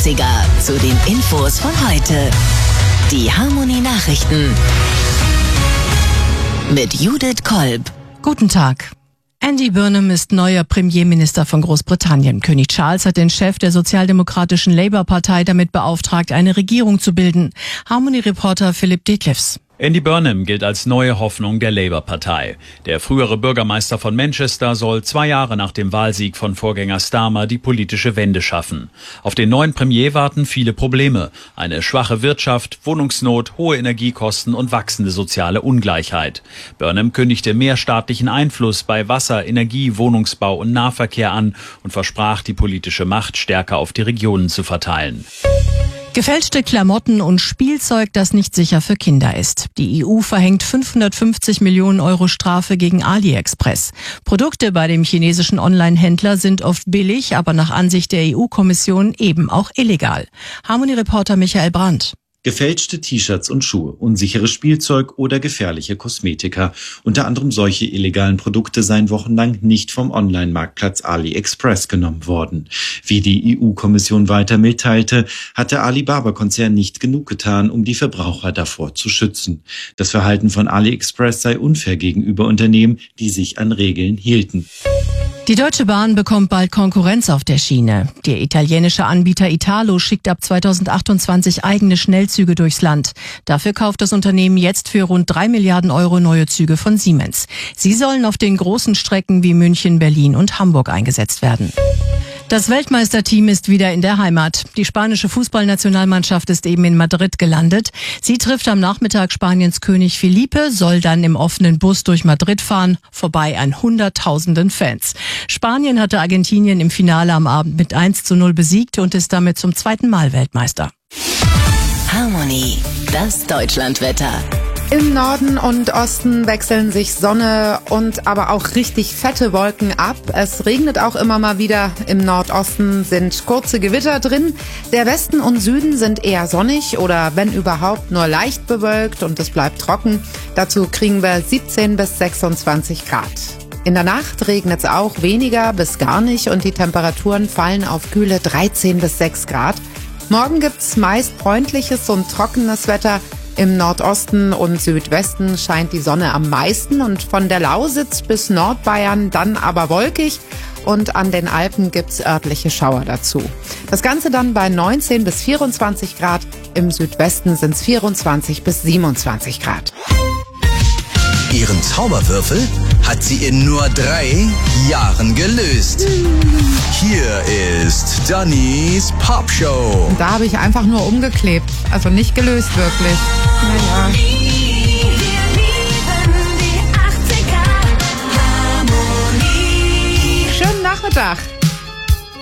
30er zu den Infos von heute. Die Harmony Nachrichten mit Judith Kolb. Guten Tag. Andy Burnham ist neuer Premierminister von Großbritannien. König Charles hat den Chef der sozialdemokratischen Labour-Partei damit beauftragt, eine Regierung zu bilden. Harmony-Reporter Philipp Detlefs. Andy Burnham gilt als neue Hoffnung der Labour-Partei. Der frühere Bürgermeister von Manchester soll 2 Jahre nach dem Wahlsieg von Vorgänger Starmer die politische Wende schaffen. Auf den neuen Premier warten viele Probleme. Eine schwache Wirtschaft, Wohnungsnot, hohe Energiekosten und wachsende soziale Ungleichheit. Burnham kündigte mehr staatlichen Einfluss bei Wasser, Energie, Wohnungsbau und Nahverkehr an und versprach, die politische Macht stärker auf die Regionen zu verteilen. Gefälschte Klamotten und Spielzeug, das nicht sicher für Kinder ist. Die EU verhängt 550 Millionen Euro Strafe gegen AliExpress. Produkte bei dem chinesischen Online-Händler sind oft billig, aber nach Ansicht der EU-Kommission eben auch illegal. Harmony-Reporter Michael Brandt. Gefälschte T-Shirts und Schuhe, unsicheres Spielzeug oder gefährliche Kosmetika. Unter anderem solche illegalen Produkte seien wochenlang nicht vom Online-Marktplatz AliExpress genommen worden. Wie die EU-Kommission weiter mitteilte, hat der Alibaba-Konzern nicht genug getan, um die Verbraucher davor zu schützen. Das Verhalten von AliExpress sei unfair gegenüber Unternehmen, die sich an Regeln hielten. Die Deutsche Bahn bekommt bald Konkurrenz auf der Schiene. Der italienische Anbieter Italo schickt ab 2028 eigene Schnellzüge durchs Land. Dafür kauft das Unternehmen jetzt für rund 3 Milliarden Euro neue Züge von Siemens. Sie sollen auf den großen Strecken wie München, Berlin und Hamburg eingesetzt werden. Das Weltmeisterteam ist wieder in der Heimat. Die spanische Fußballnationalmannschaft ist eben in Madrid gelandet. Sie trifft am Nachmittag Spaniens König Felipe, soll dann im offenen Bus durch Madrid fahren, vorbei an Hunderttausenden Fans. Spanien hatte Argentinien im Finale am Abend mit 1:0 besiegt und ist damit zum 2. Mal Weltmeister. Harmony, das Deutschlandwetter. Im Norden und Osten wechseln sich Sonne und aber auch richtig fette Wolken ab. Es regnet auch immer mal wieder. Im Nordosten sind kurze Gewitter drin. Der Westen und Süden sind eher sonnig oder wenn überhaupt nur leicht bewölkt und es bleibt trocken. Dazu kriegen wir 17 bis 26 Grad. In der Nacht regnet es auch weniger bis gar nicht und die Temperaturen fallen auf kühle 13 bis 6 Grad. Morgen gibt's meist freundliches und trockenes Wetter. Im Nordosten und Südwesten scheint die Sonne am meisten und von der Lausitz bis Nordbayern dann aber wolkig und an den Alpen gibt's örtliche Schauer dazu. Das Ganze dann bei 19 bis 24 Grad, im Südwesten sind's 24 bis 27 Grad. Ihren Zauberwürfel hat sie in nur 3 Jahren gelöst. Hier ist Dannys Popshow. Da habe ich einfach nur umgeklebt, also nicht gelöst wirklich. Naja. Schönen Nachmittag.